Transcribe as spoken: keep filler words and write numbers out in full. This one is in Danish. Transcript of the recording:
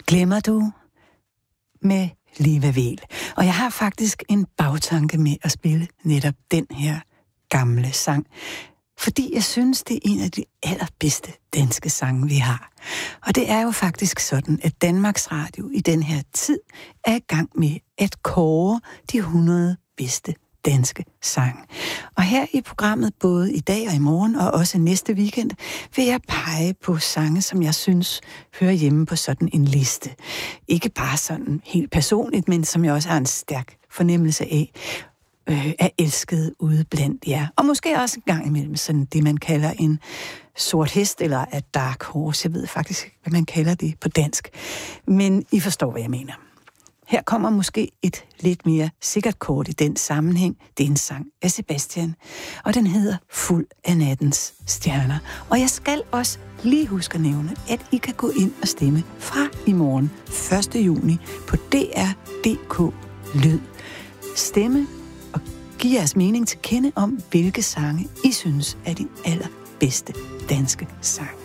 Glemmer du med Liva Weel. Og jeg har faktisk en bagtanke med at spille netop den her gamle sang, fordi jeg synes, det er en af de allerbedste danske sange, vi har. Og det er jo faktisk sådan, at Danmarks Radio i den her tid er i gang med at kåre de hundrede bedste danske sange. Og her i programmet, både i dag og i morgen, og også næste weekend, vil jeg pege på sange, som jeg synes hører hjemme på sådan en liste. Ikke bare sådan helt personligt, men som jeg også har en stærk fornemmelse af, øh, er elsket ude blandt jer. Og måske også en gang imellem sådan det, man kalder en sort hest, eller a dark horse. Jeg ved faktisk ikke, hvad man kalder det på dansk. Men I forstår, hvad jeg mener. Her kommer måske et lidt mere sikkert kort i den sammenhæng. Det er en sang af Sebastian, og den hedder Fuld af nattens stjerner. Og jeg skal også lige huske at nævne, at I kan gå ind og stemme fra i morgen, første juni, på D R punktum D K Lyd. Stemme og giv jeres mening til kende om, hvilke sange I synes er de allerbedste danske sange.